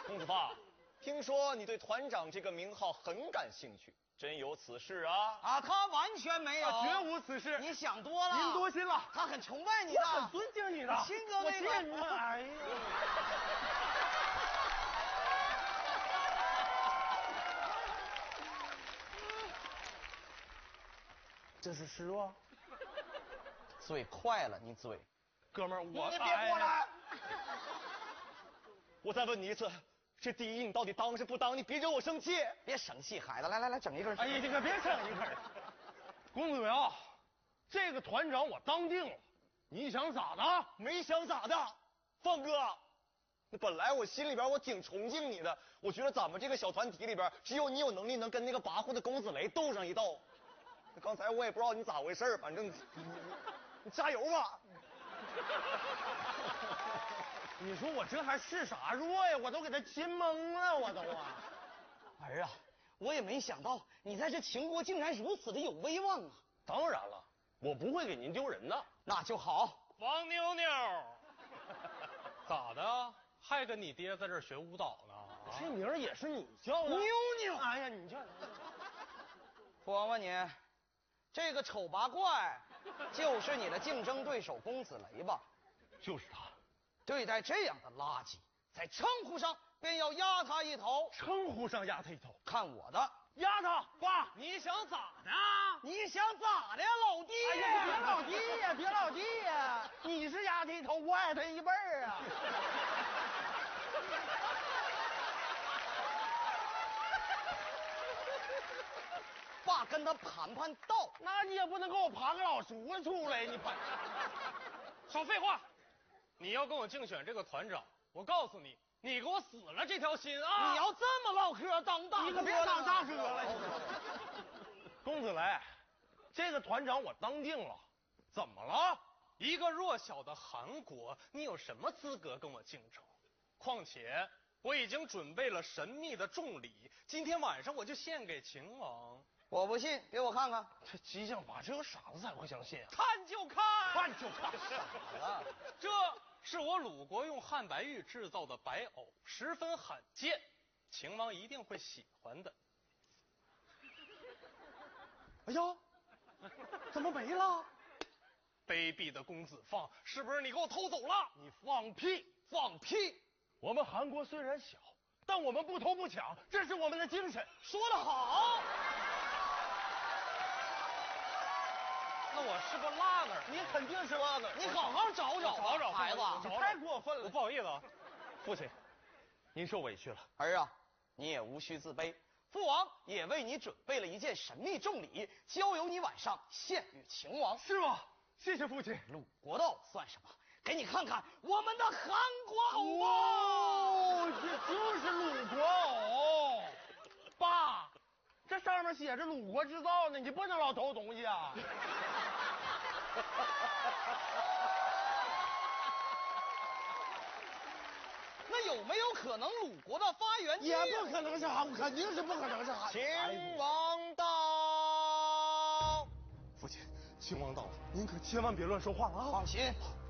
公子发，听说你对团长这个名号很感兴趣，真有此事啊？ 啊，他完全没有， 绝无此事。 你想多了， 您多心了。 他很崇拜你的， 我很尊敬你的， 亲哥那个。 哎呀，这是失落。 嘴快了，你嘴。 哥们儿， 你别过来。 我再问你一次，这第一你到底当是不当？你别惹我生气。 别生气，孩子，来，整一根。 哎呀，这个别整一根。公子苗，这个团长我当定了，你想咋的？ 没想咋的，放哥。那本来我心里边我挺崇敬你的，我觉得咱们这个小团体里边，只有你有能力能跟那个跋扈的公子雷斗上一斗。刚才我也不知道你咋回事，反正你加油吧。 你说我这还是啥弱呀？我都给他亲懵了，我都啊。 儿啊，我也没想到你在这秦国竟然如此的有威望啊！ 当然了，我不会给您丢人的。 那就好。 王妞妞，咋的？还跟你爹在这儿学舞蹈呢？ 这名儿也是你叫的？ 妞妞， 哎呀，你叫。 父王问你，这个丑八怪就是你的竞争对手公子雷吧？ 就是他。 对待这样的垃圾，在称呼上便要压他一头。 称呼上压他一头， 看我的， 压他！爸， 你想咋的？ 你想咋的呀，老弟？ 哎呀，别老弟呀，别老弟呀！你是压他一头，我矮他一辈儿啊！ 爸跟他盘盘道， 那你也不能给我盘个老叔子出来，你盘。 少废话！你要跟我竞选这个团长，我告诉你，你给我死了这条心啊！ 你要这么唠嗑，当大哥， 你可别当大哥了，你。公子雷，这个团长我当定了，怎么了？ 一个弱小的韩国，你有什么资格跟我竞争？况且我已经准备了神秘的重礼，今天晚上我就献给秦王。 我不信，给我看看。 这激将法，只有傻子才会相信啊！ 看就看， 看就看， 傻了。 这是我鲁国用汉白玉制造的白藕，十分罕见，秦王一定会喜欢的。 哎呀，怎么没了？ 卑鄙的公子放，是不是你给我偷走了？ 你放屁！ 放屁！ 我们韩国虽然小，但我们不偷不抢，这是我们的精神。 说得好。 那我是不是落那儿？ 你肯定是落那儿。 你好好找找， 找找孩子， 你太过分了。 不好意思啊， 父亲，您受委屈了。 儿啊，你也无需自卑，父王也为你准备了一件神秘重礼，交由你晚上献与秦王。 是吗？谢谢父亲。 鲁国的藕算什么？给你看看我们的韩国藕哦，这就是鲁国藕。爸，这上面写着鲁国制造呢，你不能老偷东西啊。 那有没有可能鲁国的发源地？ 也不可能是韩国，肯定是不可能是韩国。 秦王到。 父亲，秦王到了，您可千万别乱说话了啊！ 放心，